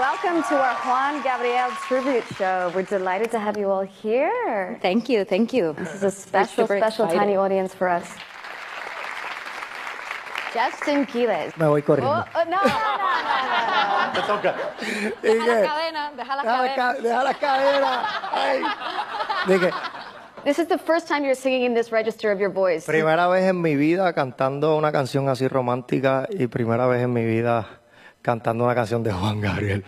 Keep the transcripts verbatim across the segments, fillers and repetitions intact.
Welcome to our Juan Gabriel tribute show. We're delighted to have you all here. Thank you, thank you. This is a special, special excited. tiny audience for us. Justin Quiles. Me voy corriendo. Oh, oh, no, no, no, no, no. Te toca. Deja la cadena, deja la Deja, la cadena. ca- deja las caderas. Ay. Dije, This is the first time you're singing in this register of your voice. primera vez en mi vida cantando una canción así romántica y primera vez en mi vida cantando una canción de Juan Gabriel.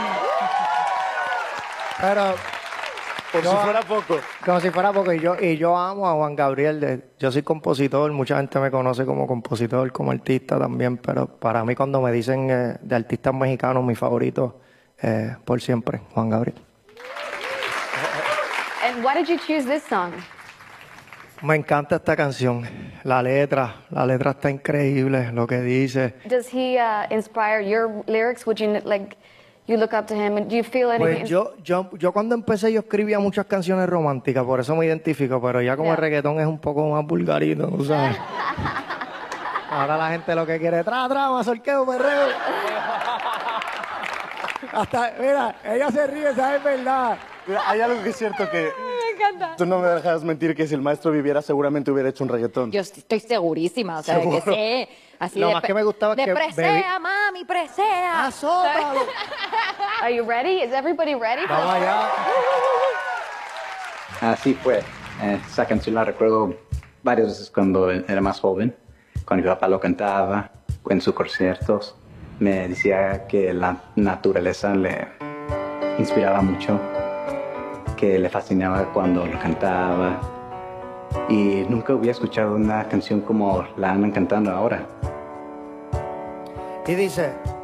Pero Por Yo- si fuera poco. como si fuera poco, y yo, y yo amo a Juan Gabriel. de- Yo soy compositor, mucha gente me conoce como compositor, como artista también, pero para mí cuando me dicen eh, de artistas mexicanos, mi favorito, eh, por siempre, Juan Gabriel. And why did you choose this song? Me encanta esta canción, la letra, la letra está increíble, lo que dice. Does he uh, inspire your lyrics? Would you like you look up to him? And do you feel anything? Pues yo, yo, yo cuando empecé yo escribía muchas canciones románticas, por eso me identifico, pero ya como Ya. el reggaetón es un poco más vulgarito, ¿no sabes? Ahora la gente lo que quiere es tra, tra, mazorqueo, perreo. Hasta, mira, ella se ríe, ¿sabes? Verdad. Hay algo que es cierto que Me encanta. tú no me dejas mentir, que si el maestro viviera seguramente hubiera hecho un reggaetón. Yo estoy segurísima, o sea, de que ¿Seguro? sé. Así Lo de más pre- que me gustaba es de que presea, bebí- mami, presea. ¡Azótalo! Are you ready? Is everybody ready? Vamos allá. Así fue. Eh, Esa canción la recuerdo varias veces cuando era más joven, cuando mi papá lo cantaba, en sus conciertos. Me decía que la naturaleza le inspiraba mucho, que le fascinaba cuando lo cantaba. Y nunca hubiera escuchado una canción como la andan cantando ahora. Y dice,